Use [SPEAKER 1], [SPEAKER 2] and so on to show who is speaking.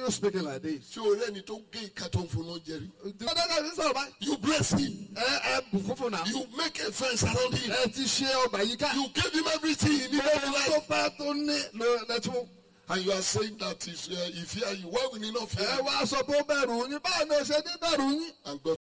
[SPEAKER 1] you speaking like this?
[SPEAKER 2] Ṣé o rẹ́ni tó gé ìka tó ń fún un jẹ́rìí?
[SPEAKER 1] The other guy is all right.
[SPEAKER 2] You bless him.
[SPEAKER 1] Bùkún fún náà.
[SPEAKER 2] You make a fence around him.
[SPEAKER 1] Ti ṣe ọgbà yìí ká.
[SPEAKER 2] You gave him everything he needed in life.
[SPEAKER 1] Tó fẹ́ tó ní lẹ́tún.
[SPEAKER 2] And you are saying that if fear you, why will he not fear?
[SPEAKER 1] Wá sọ pé ó bẹ̀rù yín, báwo ni o ṣe ní bẹ̀rù yín?
[SPEAKER 2] And God